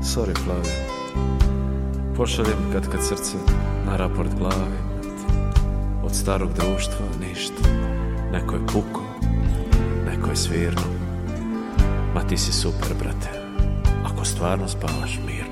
Sorry, Flavio. Pošaljem kad srce na raport glavi. Od starog društva ništa. Neko je puko, neko je svirno. Ma ti si super, brate, ako stvarno spavaš mirno.